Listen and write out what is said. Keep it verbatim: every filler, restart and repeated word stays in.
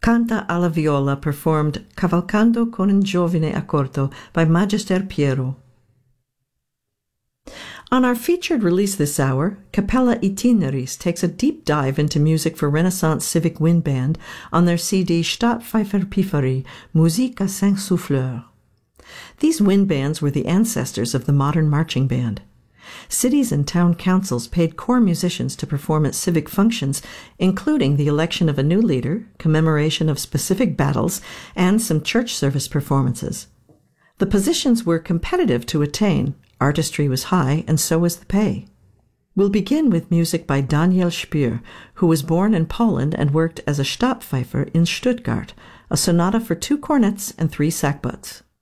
Canta alla viola performed Cavalcando con un giovine accorto by Magister Piero. On our featured release this hour, Capella Itineris takes a deep dive into music for Renaissance Civic Wind Band on their C D Stadtpfeiferpifferie, Musique à cinq souffleurs. These wind bands were the ancestors of the modern marching band. Cities and town councils paid corps musicians to perform at civic functions, including the election of a new leader, commemoration of specific battles, and some church service performances. The positions were competitive to attain, artistry was high, and so was the pay. We'll begin with music by Daniel Spier, who was born in Poland and worked as a Stabpfeifer in Stuttgart, a sonata for two cornets and three sackbuts.